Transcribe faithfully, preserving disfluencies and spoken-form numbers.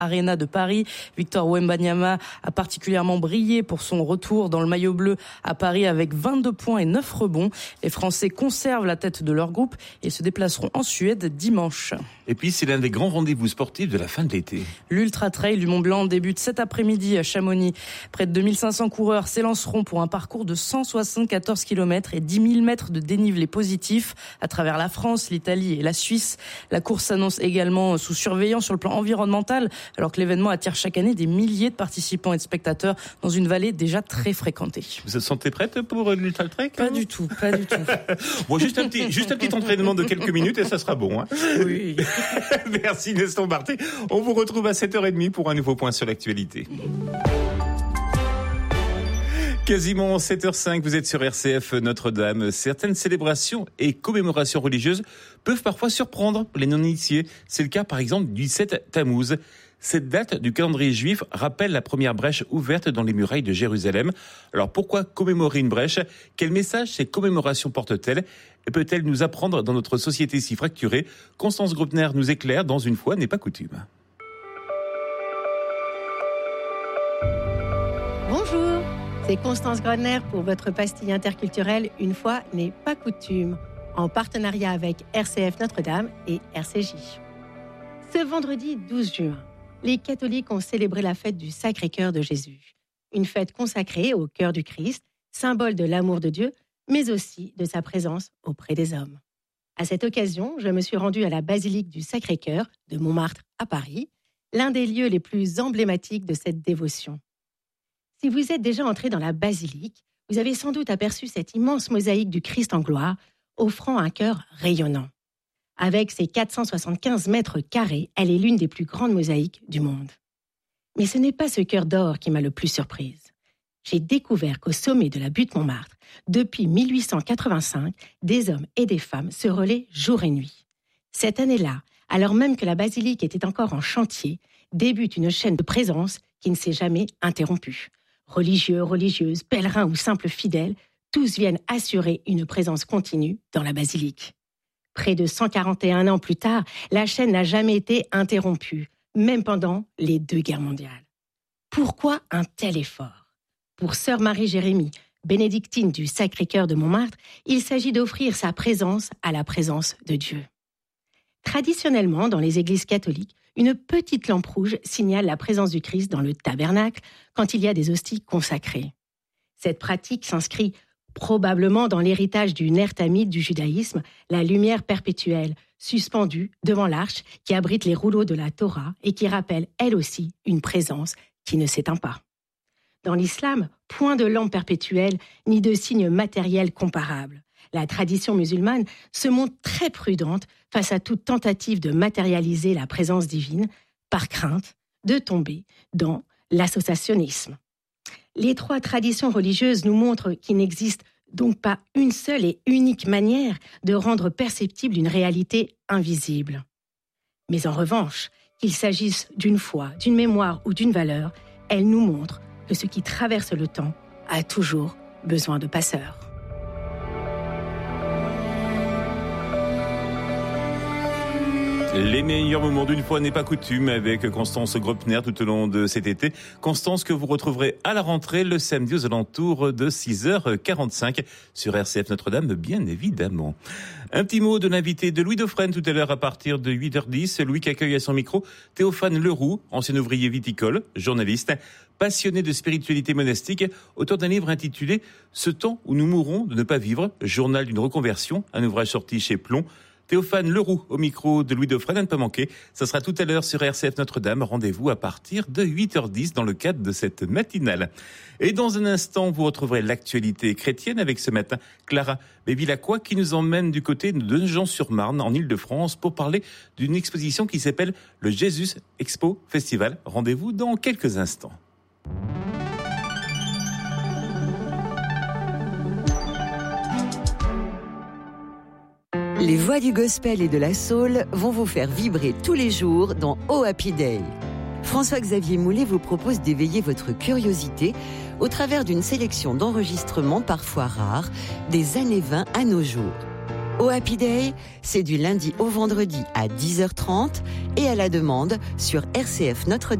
Arena de Paris. Victor Wembanyama a particulièrement brillé pour son retour dans le maillot bleu à Paris avec vingt-deux points et neuf rebonds. Les Français conservent la tête de leur groupe et se déplaceront en Suède dimanche. Et puis c'est l'un des grands rendez-vous sportifs de la fin de l'été. L'Ultra Trail du Mont Blanc débute cet après-midi à Chamonix. Près de deux mille cinq cents coureurs s'élanceront pour un parcours de cent soixante-quatorze kilomètres et dix mille mètres de dénivelé positif à travers la France, l'Italie et la Suisse. La course s'annonce également sous surveillance sur le plan environnemental, alors que l'événement attire chaque année des milliers de participants et de spectateurs dans une vallée déjà très fréquentée. Vous vous sentez prête pour l'Ultra Trail? Pas du tout, pas du tout. Bon, juste un petit, juste un petit entraînement de quelques minutes et ça sera bon. Hein. Oui. Merci Nestor Barthé. On vous retrouve à sept heures trente pour un nouveau point sur l'actualité. Quasiment sept heures cinq, vous êtes sur R C F Notre-Dame. Certaines célébrations et commémorations religieuses peuvent parfois surprendre les non-initiés. C'est le cas par exemple du dix-sept Tammuz. Cette date du calendrier juif rappelle la première brèche ouverte dans les murailles de Jérusalem. Alors pourquoi commémorer une brèche? Quel message ces commémorations portent-elles? Et peut-elle nous apprendre dans notre société si fracturée? Constance Grobner nous éclaire dans Une fois n'est pas coutume. Bonjour, c'est Constance Grobner pour votre pastille interculturelle Une fois n'est pas coutume, en partenariat avec R C F Notre-Dame et R C J. Ce vendredi douze juin, les catholiques ont célébré la fête du Sacré-Cœur de Jésus. Une fête consacrée au cœur du Christ, symbole de l'amour de Dieu, mais aussi de sa présence auprès des hommes. À cette occasion, je me suis rendue à la basilique du Sacré-Cœur de Montmartre à Paris, l'un des lieux les plus emblématiques de cette dévotion. Si vous êtes déjà entré dans la basilique, vous avez sans doute aperçu cette immense mosaïque du Christ en gloire, offrant un cœur rayonnant. Avec ses quatre cent soixante-quinze mètres carrés, elle est l'une des plus grandes mosaïques du monde. Mais ce n'est pas ce cœur d'or qui m'a le plus surprise. J'ai découvert qu'au sommet de la butte Montmartre, depuis mille huit cent quatre-vingt-cinq, des hommes et des femmes se relaient jour et nuit. Cette année-là, alors même que la basilique était encore en chantier, débute une chaîne de présence qui ne s'est jamais interrompue. Religieux, religieuses, pèlerins ou simples fidèles, tous viennent assurer une présence continue dans la basilique. Près de cent quarante et un ans plus tard, la chaîne n'a jamais été interrompue, même pendant les deux guerres mondiales. Pourquoi un tel effort? Pour sœur Marie-Jérémie, bénédictine du Sacré-Cœur de Montmartre, il s'agit d'offrir sa présence à la présence de Dieu. Traditionnellement, dans les églises catholiques, une petite lampe rouge signale la présence du Christ dans le tabernacle quand il y a des hosties consacrées. Cette pratique s'inscrit probablement dans l'héritage du Ner Tamid du judaïsme, la lumière perpétuelle, suspendue devant l'arche qui abrite les rouleaux de la Torah et qui rappelle, elle aussi, une présence qui ne s'éteint pas. Dans l'islam, point de lampe perpétuelle ni de signe matériel comparable. La tradition musulmane se montre très prudente face à toute tentative de matérialiser la présence divine, par crainte de tomber dans l'associationnisme. Les trois traditions religieuses nous montrent qu'il n'existe donc pas une seule et unique manière de rendre perceptible une réalité invisible. Mais en revanche, qu'il s'agisse d'une foi, d'une mémoire ou d'une valeur, elles nous montrent que ce qui traverse le temps a toujours besoin de passeurs. Les meilleurs moments d'une fois n'est pas coutume avec Constance Grobner tout au long de cet été. Constance que vous retrouverez à la rentrée le samedi aux alentours de six heures quarante-cinq sur R C F Notre-Dame, bien évidemment. Un petit mot de l'invité de Louis Dauphren tout à l'heure à partir de huit heures dix. Louis qui accueille à son micro Théophane Leroux, ancien ouvrier viticole, journaliste, passionné de spiritualité monastique, auteur d'un livre intitulé « Ce temps où nous mourrons de ne pas vivre », journal d'une reconversion, un ouvrage sorti chez Plomb. Théophane Leroux au micro de Louis Dauphren, à ne pas manquer. Ça sera tout à l'heure sur R C F Notre-Dame. Rendez-vous à partir de huit heures dix dans le cadre de cette matinale. Et dans un instant, vous retrouverez l'actualité chrétienne avec ce matin Clara Bévilacqua qui nous emmène du côté de Nogent-sur-Marne en Ile-de-France pour parler d'une exposition qui s'appelle le Jesus Expo Festival. Rendez-vous dans quelques instants. Les voix du gospel et de la soul vont vous faire vibrer tous les jours dans Oh Happy Day. François-Xavier Moulet vous propose d'éveiller votre curiosité au travers d'une sélection d'enregistrements parfois rares des années vingt à nos jours. Oh Happy Day, c'est du lundi au vendredi à dix heures trente et à la demande sur R C F Notre-Dame.